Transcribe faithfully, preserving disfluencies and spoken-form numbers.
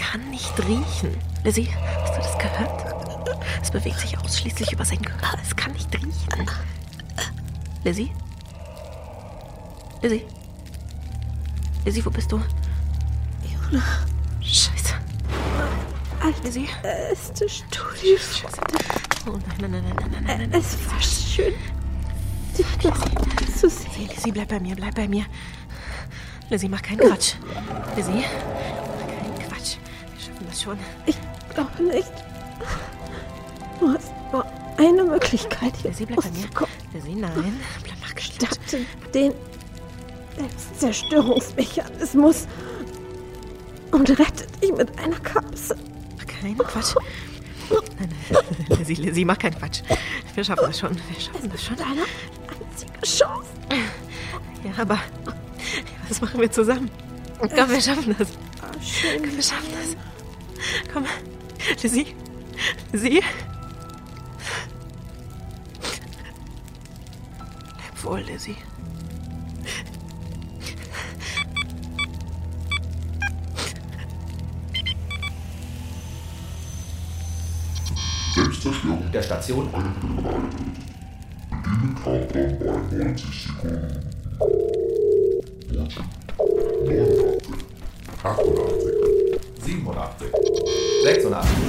kann nicht riechen. Lizzie, hast du das gehört? Es bewegt sich ausschließlich über seinen Körper. Es kann nicht riechen. Lizzie? Lizzie? Lizzie, wo bist du? Jona. Scheiße. Lizzie? Ärztestudio. Oh nein, nein, nein, nein, nein, nein, nein. Es war schön, dich noch zu sehen. Lizzie, Lizzie, bleib bei mir, bleib bei mir. Lizzie, mach keinen Quatsch. Lizzie, mach keinen Quatsch. Wir schaffen das schon. Ich glaube nicht. Du hast nur eine Möglichkeit, hier Lizzie, bleib bei mir. rauszukommen. Lizzie, nein. Bleib nachgestellt. Starte den Selbstzerstörungsmechanismus und rette dich mit einer Kapsel. Mach keinen Quatsch. Nein, nein. Lizzie, Lizzie, mach keinen Quatsch. Wir schaffen das schon. Wir schaffen das schon. Deine einzige Chance. Ja, aber was machen wir zusammen? Komm, wir schaffen das. Ah, schön. Komm, wir schaffen das. Komm, Lizzie. Lizzie. Leb wohl, Lizzie. Selbstzerstörung der Station. Bedienen Countdown bei neunzig Sekunden. neunundachtzig, achtundachtzig, siebenundachtzig, sechsundachtzig,